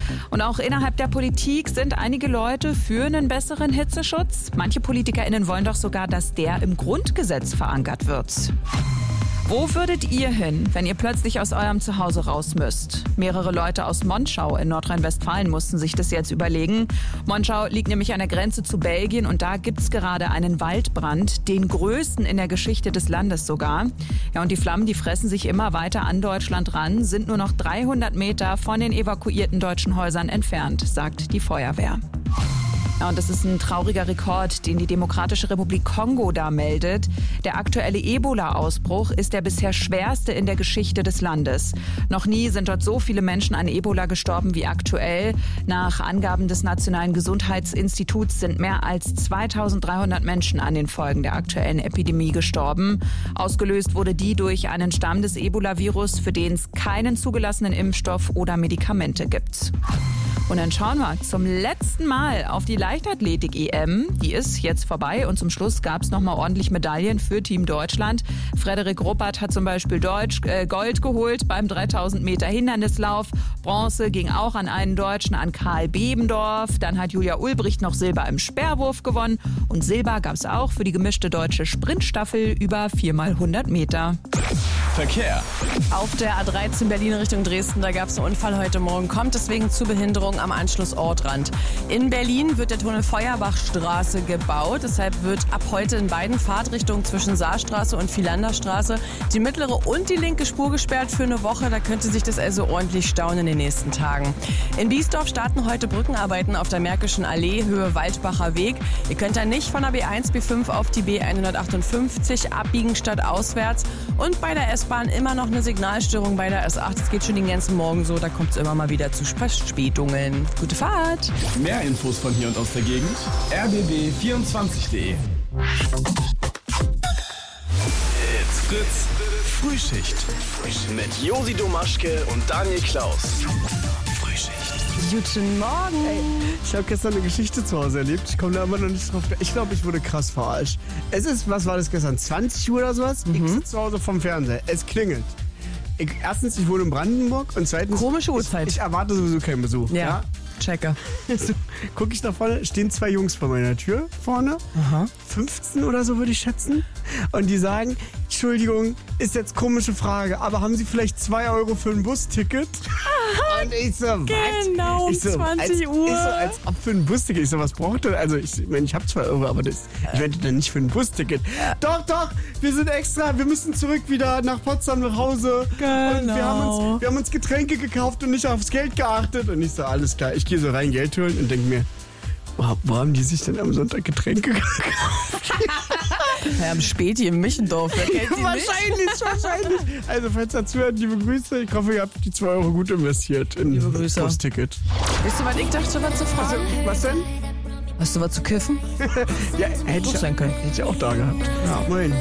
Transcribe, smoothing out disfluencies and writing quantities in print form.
Und auch innerhalb der Politik sind einige Leute für einen besseren Hitzeschutz. Manche PolitikerInnen wollen doch sogar, dass der im Grundgesetz verankert wird. Wo würdet ihr hin, wenn ihr plötzlich aus eurem Zuhause raus müsst? Mehrere Leute aus Monschau in Nordrhein-Westfalen mussten sich das jetzt überlegen. Monschau liegt nämlich an der Grenze zu Belgien und da gibt's gerade einen Waldbrand, den größten in der Geschichte des Landes sogar. Ja, und die Flammen, die fressen sich immer weiter an Deutschland ran, sind nur noch 300 Meter von den evakuierten deutschen Häusern entfernt, sagt die Feuerwehr. Ja, und das ist ein trauriger Rekord, den die Demokratische Republik Kongo da meldet. Der aktuelle Ebola-Ausbruch ist der bisher schwerste in der Geschichte des Landes. Noch nie sind dort so viele Menschen an Ebola gestorben wie aktuell. Nach Angaben des Nationalen Gesundheitsinstituts sind mehr als 2300 Menschen an den Folgen der aktuellen Epidemie gestorben. Ausgelöst wurde die durch einen Stamm des Ebola-Virus, für den es keinen zugelassenen Impfstoff oder Medikamente gibt. Und dann schauen wir zum letzten Mal auf die Leichtathletik-EM. Die ist jetzt vorbei und zum Schluss gab es nochmal ordentlich Medaillen für Team Deutschland. Frederik Ruppert hat zum Beispiel Gold geholt beim 3000 Meter Hindernislauf. Bronze ging auch an einen Deutschen, an Karl Bebendorf. Dann hat Julia Ulbricht noch Silber im Speerwurf gewonnen. Und Silber gab es auch für die gemischte deutsche Sprintstaffel über 4x100 Meter. Verkehr. Auf der A13 Berlin Richtung Dresden, da gab es einen Unfall heute Morgen, kommt deswegen zu Behinderung am Anschlussortrand. In Berlin wird der Tunnel Feuerbachstraße gebaut, deshalb wird ab heute in beiden Fahrtrichtungen zwischen Saarstraße und Vilanderstraße die mittlere und die linke Spur gesperrt für eine Woche. Da könnte sich das also ordentlich stauen in den nächsten Tagen. In Biesdorf starten heute Brückenarbeiten auf der Märkischen Allee, Höhe Waldbacher Weg. Ihr könnt dann nicht von der B1, B5 auf die B158 abbiegen statt auswärts. Und bei der S-Bahn immer noch eine Signalstörung bei der S8. Es geht schon den ganzen Morgen so, da kommt es immer mal wieder zu Verspätungen. Gute Fahrt! Mehr Infos von hier und aus der Gegend: rbb24.de. It's Fritz Frühschicht mit Josi Domaschke und Daniel Klaus. Frühschicht. Guten Morgen! Ey, ich habe gestern eine Geschichte zu Hause erlebt. Ich komme da immer noch nicht drauf. Ich glaube, ich wurde krass verarscht. Es ist, was war das gestern, 20 Uhr oder sowas? Ich sitze zu Hause vom Fernseher. Es klingelt. Erstens, ich wohne in Brandenburg und zweitens... Komische Uhrzeit. Ich erwarte sowieso keinen Besuch. Ja. Checker. So, gucke ich nach vorne, stehen 2 Jungs vor meiner Tür vorne. 15 oder so würde ich schätzen. Und die sagen, Entschuldigung, ist jetzt komische Frage, aber haben Sie vielleicht 2 Euro für ein Busticket? Und ich so, was? Genau, ich so, 20 Uhr. Ich so, als ob für ein Busticket. Ich so, was braucht ihr? Also ich meine, ich habe 2 Euro, aber ich wette dann nicht für ein Busticket. Doch, wir sind extra, wir müssen zurück wieder nach Potsdam nach Hause. Genau. Und wir haben uns Getränke gekauft und nicht aufs Geld geachtet. Und ich so, alles klar, ich gehe so rein Geld holen und denke mir, wo haben die sich denn am Sonntag Getränke gekauft? Ja, am Späti im Michendorf. Wer kennt die Wahrscheinlich. Also, falls ihr zuhört, liebe Grüße. Ich hoffe, ihr habt die 2 Euro gut investiert in das Busticket. Weißt du, was ich dachte, was zu fragen? Was denn? Hast du was zu kiffen? Ja, hätte ich sein können. Hätte ich auch da gehabt. Ja, moin.